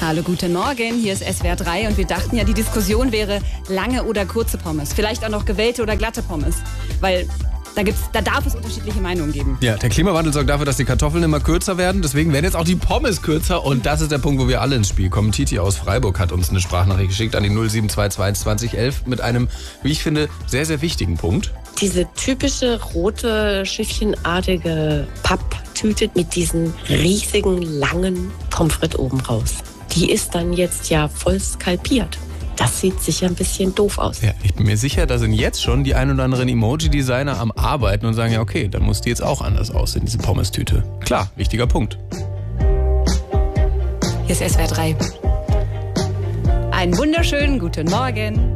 Hallo, guten Morgen, hier ist SWR 3 und wir dachten ja, die Diskussion wäre lange oder kurze Pommes. Vielleicht auch noch gewellte oder glatte Pommes, weil da darf es unterschiedliche Meinungen geben. Ja, der Klimawandel sorgt dafür, dass die Kartoffeln immer kürzer werden. Deswegen werden jetzt auch die Pommes kürzer. Und das ist der Punkt, wo wir alle ins Spiel kommen. Titi aus Freiburg hat uns eine Sprachnachricht geschickt an die 0722 2011 mit einem, wie ich finde, sehr, sehr wichtigen Punkt. Diese typische rote, schiffchenartige Papptüte mit diesen riesigen, langen Pommes frites oben raus. Die ist dann jetzt ja voll skalpiert. Das sieht sicher ein bisschen doof aus. Ja, ich bin mir sicher, da sind jetzt schon die ein oder anderen Emoji-Designer am Arbeiten und sagen, ja okay, dann muss die jetzt auch anders aussehen, diese Pommes-Tüte. Klar, wichtiger Punkt. Hier ist SWR 3. Einen wunderschönen guten Morgen.